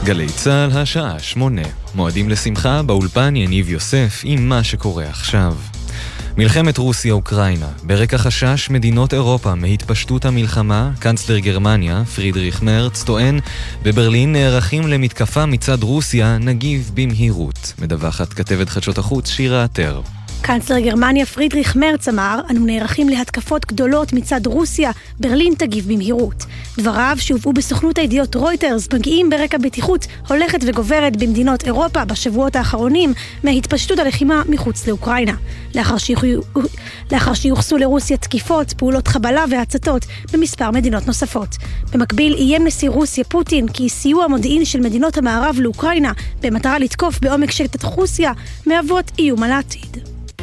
גלי צהל השעה 8. מועדים לשמחה באולפן יניב יוסף עם מה שקורה עכשיו. מלחמת רוסיה-אוקראינה. ברקע חשש מדינות אירופה מהתפשטות המלחמה, קנצלר גרמניה, פרידריך מרץ, טוען בברלין נערכים למתקפה מצד רוסיה, נגיב במהירות. מדווחת כתבת חדשות החוץ שירה עטר. קנצלר גרמניה פרידריך מרץ אמר, אנו נערכים להתקפות גדולות מצד רוסיה, ברלין תגיב במהירות. דבריו שהובאו בסוכנות הידיעות רויטרס מגיעים ברקע בטיחות הולכת וגוברת במדינות אירופה בשבועות האחרונים מהתפשטות הלחימה מחוץ לאוקראינה. לאחר שיוחסו לרוסיה תקיפות, פעולות חבלה והצתות במספר מדינות נוספות. במקביל איים נשיא רוסיה פוטין כי סיוע מודיעין של מדינות המערב לאוקראינה במטרה לתקוף בעומק שטח רוסיה מהוות איום על העתיד.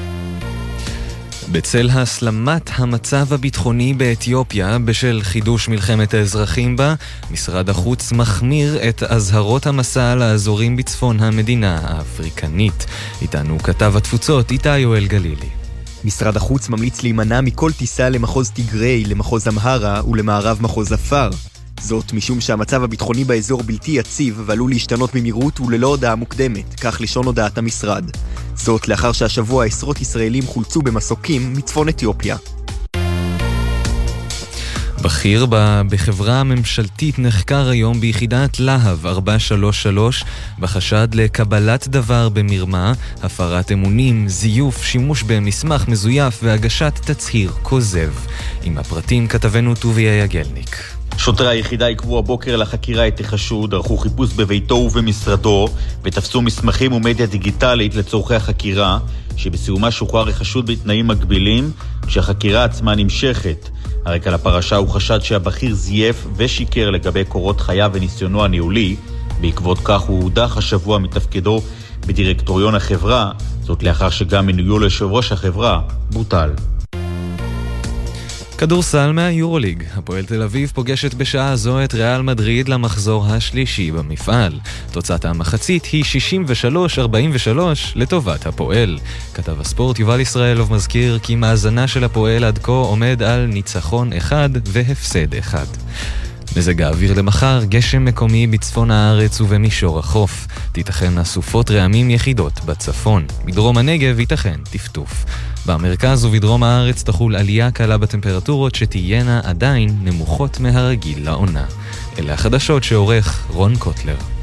בצל הסלמת המצב הביטחוני באתיופיה בשל חידוש מלחמת האזרחים בה, משרד החוץ מחמיר את אזהרות המסע לאזורים בצפון המדינה האפריקנית. איתנו כתב התפוצות איתי יואל גלילי. משרד החוץ ממליץ להימנע מכל טיסה למחוז טיגריי, למחוז אמהרה ולמערב מחוז אפר. זאת משום שהמצב הביטחוני באזור בלתי יציב ועלול להשתנות במהירות וללא הודעה מוקדמת, כך לשון הודעת המשרד. זאת לאחר שהשבוע עשרות ישראלים חולצו במסוקים מצפון אתיופיה. בכיר בחברה הממשלתית נחקר היום ביחידת להב 433 בחשד לקבלת דבר במרמה, הפרת אמונים, זיוף, שימוש במסמך מזויף והגשת תצהיר כוזב. עם הפרטים כתבנו טוביה יגלניק. שוטרי היחידה עקבו הבוקר לחקירה את החשוד, ערכו חיפוש בביתו ובמשרדו, ותפסו מסמכים ומדיה דיגיטלית לצורכי החקירה, שבסיומה שוחרר החשוד בתנאים מגבילים, כשהחקירה עצמה נמשכת. הרקע לפרשה הוא חשד שהבכיר זייף ושיקר לגבי קורות חייו וניסיונו הניהולי, בעקבות כך הוא הודח השבוע מתפקידו בדירקטוריון החברה, זאת לאחר שגם מינויו ליושב ראש החברה בוטל. כדורסל מהיורוליג. הפועל תל אביב פוגשת בשעה זו את ריאל מדריד למחזור השלישי במפעל. תוצאת המחצית היא 63-43 לטובת הפועל. כתב הספורט יובל ישראלוב מזכיר כי מאזנה של הפועל עד כה עומד על ניצחון 1 והפסד 1. מזג האוויר למחר, גשם מקומי בצפון הארץ ובמישור החוף. תיתכן סופות רעמים יחידות בצפון. בדרום הנגב ייתכן טפטוף. במרכז ובדרום הארץ תחול עלייה קלה בטמפרטורות שתהיינה עדיין נמוכות מהרגיל לעונה. אלה החדשות שעורך רון קוטלר.